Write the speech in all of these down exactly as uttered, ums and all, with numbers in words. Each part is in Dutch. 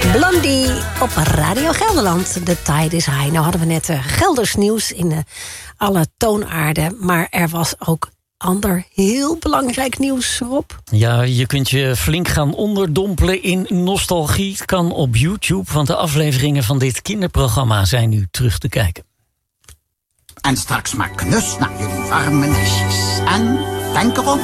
Blondie op Radio Gelderland. De tide is high. Nou hadden we net uh, Gelders nieuws in uh, alle toonaarden. Maar er was ook ander heel belangrijk nieuws, Rob. Ja, je kunt je flink gaan onderdompelen in nostalgie. Het kan op YouTube, want de afleveringen van dit kinderprogramma zijn nu terug te kijken. En straks maar knus naar jullie warme nestjes. En denk erom,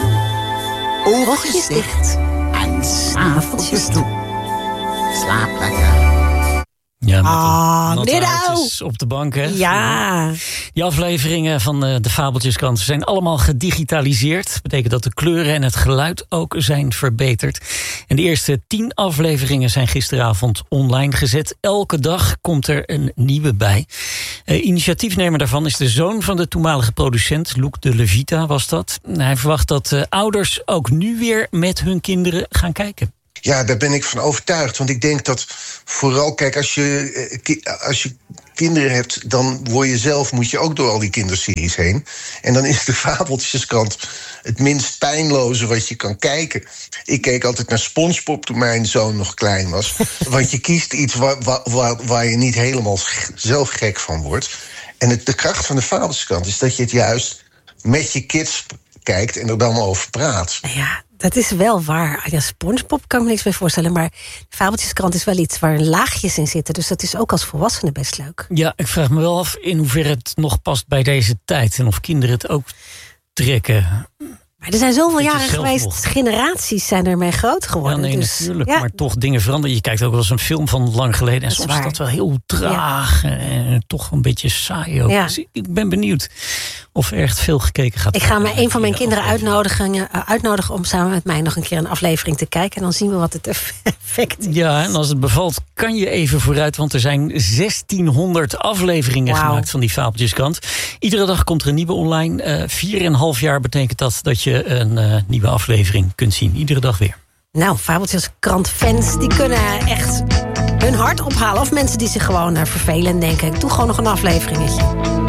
oogjes dicht en snaveltjes toe. Slaap lekker. Ja, met Ah, de natte meneer huidjes op de bank, hè? Ja. Die afleveringen van de Fabeltjeskrant zijn allemaal gedigitaliseerd. Dat betekent dat de kleuren en het geluid ook zijn verbeterd. En de eerste tien afleveringen zijn gisteravond online gezet. Elke dag komt er een nieuwe bij. Uh, initiatiefnemer daarvan is de zoon van de toenmalige producent. Luc de Levita was dat. Hij verwacht dat uh, ouders ook nu weer met hun kinderen gaan kijken. Ja, daar ben ik van overtuigd. Want ik denk dat vooral, kijk, als je, als je kinderen hebt, dan word je zelf, moet je ook door al die kinderseries heen. En dan is de Fabeltjeskrant het minst pijnloze wat je kan kijken. Ik keek altijd naar SpongeBob toen mijn zoon nog klein was. Want je kiest iets waar, waar, waar je niet helemaal zelf gek van wordt. En het, de kracht van de Fabeltjeskrant is dat je het juist met je kids kijkt en er dan over praat. Ja, dat is wel waar. Ja, SpongeBob kan ik me niks bij voorstellen, maar de Fabeltjeskrant is wel iets waar laagjes in zitten. Dus dat is ook als volwassene best leuk. Ja, ik vraag me wel af in hoeverre het nog past bij deze tijd en of kinderen het ook trekken. Maar er zijn zoveel Weet je jaren zelf geweest, nog? generaties zijn ermee groot geworden. Ja, nee, dus, natuurlijk. ja. Maar toch, dingen veranderen. Je kijkt ook wel eens een film van lang geleden. En Dat is soms is waar. dat wel heel traag. En, en toch een beetje saai ook. Ja. Dus ik, ik ben benieuwd of er echt veel gekeken gaat Ik worden. ga me een van mijn Die kinderen aflevering. uitnodigen, uh, uitnodigen om samen met mij nog een keer een aflevering te kijken. En dan zien we wat het effect is. Ja, en als het bevalt, kan je even vooruit. Want er zijn zestienhonderd afleveringen Wauw. gemaakt van die Fabeltjeskrant. Iedere dag komt er een nieuwe online. Uh, vier en een half jaar betekent dat dat je een uh, nieuwe aflevering kunt zien. Iedere dag weer. Nou, Fabeltjeskrant-fans die kunnen echt hun hart ophalen. Of mensen die zich gewoon uh, vervelen en denken, ik doe gewoon nog een afleveringetje.